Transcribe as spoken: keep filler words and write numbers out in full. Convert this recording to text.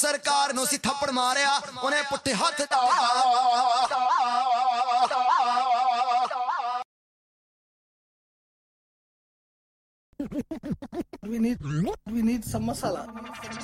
सरकार नूं सी थप्पड़ मारिया उन्हें पुट्ठे हथ we need we need some masala.